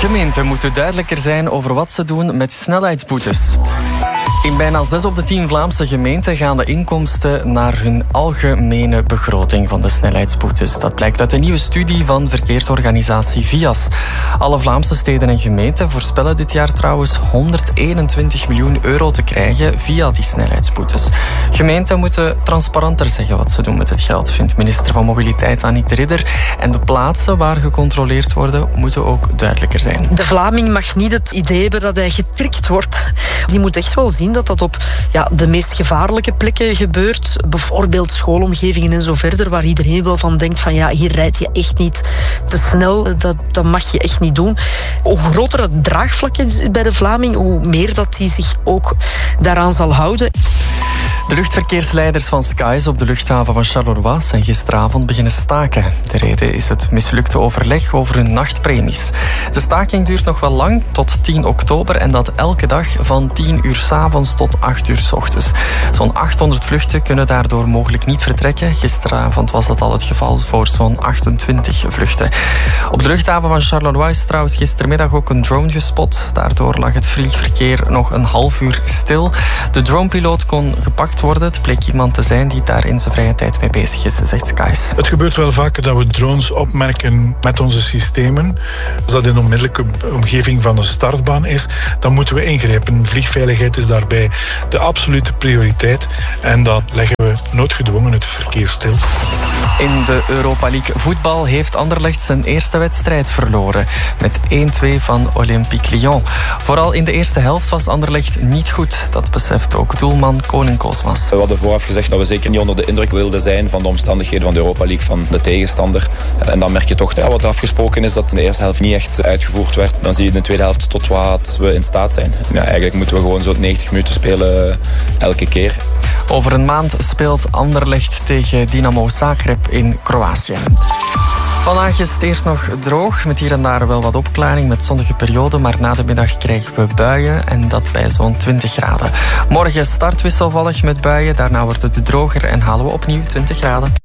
Gemeenten moeten duidelijker zijn over wat ze doen met snelheidsboetes. In bijna 6 op de 10 Vlaamse gemeenten gaan de inkomsten naar hun algemene begroting van de snelheidsboetes. Dat blijkt uit een nieuwe studie van verkeersorganisatie VIAS. Alle Vlaamse steden en gemeenten voorspellen dit jaar trouwens 121 miljoen euro te krijgen via die snelheidsboetes. Gemeenten moeten transparanter zeggen wat ze doen met het geld, vindt minister van Mobiliteit Annick de Ridder. En de plaatsen waar gecontroleerd worden moeten ook duidelijker zijn. De Vlaming mag niet het idee hebben dat hij getrikt wordt. Die moet echt wel zien dat dat op de meest gevaarlijke plekken gebeurt. Bijvoorbeeld schoolomgevingen en zo verder, waar iedereen wel van denkt van hier rijd je echt niet te snel. Dat mag je echt niet doen. Hoe groter het draagvlak is bij de Vlaming, hoe meer dat hij zich ook daaraan zal houden. De luchtverkeersleiders van Skies op de luchthaven van Charleroi zijn gisteravond beginnen staken. De reden is het mislukte overleg over hun nachtpremies. De staking duurt nog wel lang, tot 10 oktober... en dat elke dag van 10 uur 's avonds tot 8 uur 's ochtends. Zo'n 800 vluchten kunnen daardoor mogelijk niet vertrekken. Gisteravond was dat al het geval voor zo'n 28 vluchten. Op de luchthaven van Charleroi is trouwens gistermiddag ook een drone gespot. Daardoor lag het vliegverkeer nog een half uur stil. De dronepiloot kon gepakt worden. Het bleek iemand te zijn die daar in zijn vrije tijd mee bezig is, zegt Skies. Het gebeurt wel vaker dat we drones opmerken met onze systemen. Als dat in de onmiddellijke omgeving van de startbaan is, dan moeten we ingrijpen. Vliegveiligheid is daarbij de absolute prioriteit. En dan leggen we noodgedwongen het verkeer stil. In de Europa League voetbal heeft Anderlecht zijn eerste wedstrijd verloren. Met 1-2 van Olympique Lyon. Vooral in de eerste helft was Anderlecht niet goed. Dat beseft ook doelman Koning Koosmas. We hadden vooraf gezegd dat we zeker niet onder de indruk wilden zijn van de omstandigheden van de Europa League, van de tegenstander. En dan merk je toch wat afgesproken is dat in de eerste helft niet echt uitgevoerd werd. Dan zie je in de tweede helft tot wat we in staat zijn. Eigenlijk moeten we gewoon zo 90 minuten spelen elke keer. Over een maand speelt Anderlecht tegen Dinamo Zagreb in Kroatië. Vandaag is het eerst nog droog, met hier en daar wel wat opklaring met zonnige perioden, maar na de middag krijgen we buien en dat bij zo'n 20 graden. Morgen start wisselvallig met buien, daarna wordt het droger en halen we opnieuw 20 graden.